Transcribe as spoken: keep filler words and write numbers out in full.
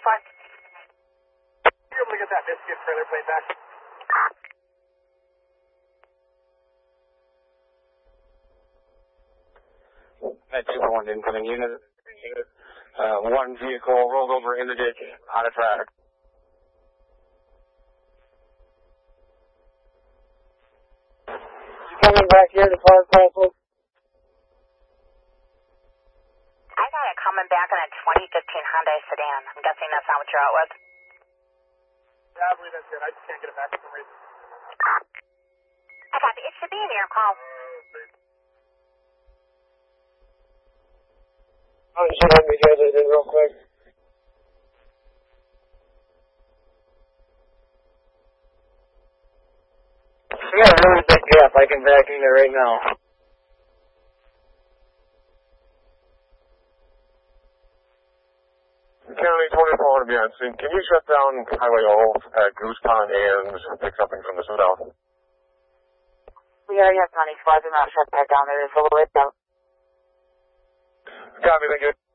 for? You're able to get that biscuit trailer plate back. At two one incoming unit. Uh, one vehicle rolled over in the ditch, out of track. Coming back here to Park Castle. I got it coming back in a twenty fifteen Hyundai sedan. I'm guessing that's not what you're out with. Yeah, I believe that's it. I just can't get it back for some reason. I copy. It should be in your call. Oh, shit, let me get it in real quick. We got a really big gap. I can vacuum it right now. County twenty-four to be on scene. Can you shut down Highway O at Goose Pond and pick something from the south? We already have County Squad. Do not shut that down. There is a little bit out. Copy, thank you.